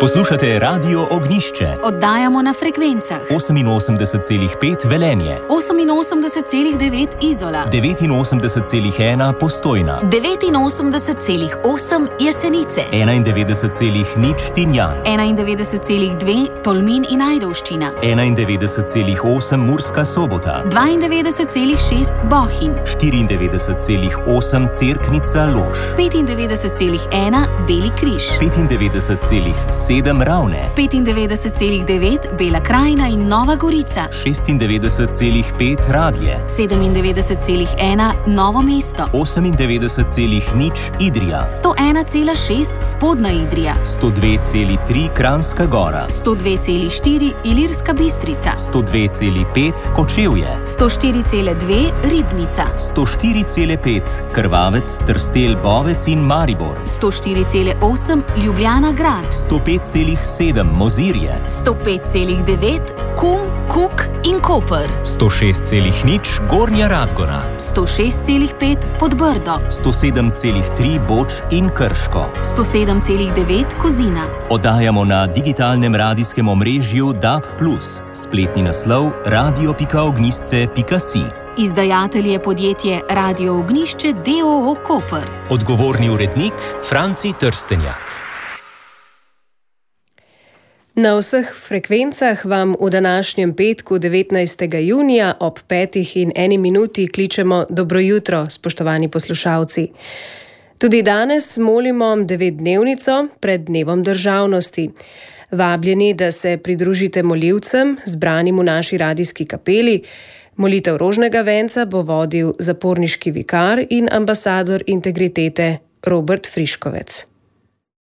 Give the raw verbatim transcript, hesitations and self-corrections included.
Poslušate Radio Ognišče. Oddajamo na frekvencah oseminosemdeset celih pet Velenje, oseminosemdeset celih devet Izola, devetinosemdeset celih ena Postojna, devetinosemdeset celih osem Jesenice, enaindevetdeset celih nič Tinjan, enaindevetdeset celih dve Tolmin in Ajdovščina, enaindevetdeset celih osem Murska Sobota, dvaindevetdeset celih šest Bohinj, štiriindevetdeset celih osem Cerknica Lož, petindevetdeset celih ena Beli križ, petindevetdeset celih sedem Ravne, petindevetdeset celih devet Bela krajina in Nova Gorica, šestindevetdeset celih pet Radlje, sedemindevetdeset celih ena Novo mesto, osemindevetdeset celih nič Idrija, sto ena celih šest Spodnja Idrija, sto dve celih tri Kranjska Gora, sto dve celih štiri Ilirska Bistrica, sto dve celih pet Kočevje, sto štiri celih dve Ribnica, sto štiri celih pet Krvavec, Trstelj, Bovec in Maribor, sto štiri celih osem Ljubljana Grad, sto pet celih sedem Mozirje, sto pet celih devet Kum, Kuk in Koper, sto šest celih nič Gornja Radgona, sto šest celih pet Podbrdo, sto sedem celih tri Boč in Krško, sto sedem celih devet Kozina. Oddajamo na digitalnem radijskem omrežju D A B plus, spletni naslov radio pika ognjisce pika si. Izdajatelj je podjetje Radio Ognišče d. o. o. Koper. Odgovorni urednik Franci Trstenjak. Na vseh frekvencah vam v današnjem petku devetnajstega junija ob petih in eni minuti kličemo dobro jutro, spoštovani poslušalci. Tudi danes molimo devetdnevnico pred dnevom državnosti. Vabljeni, da se pridružite molilcem, zbranim v naši radijski kapeli. Molitev rožnega venca bo vodil zaporniški vikar in ambasador integritete Robert Friškovec.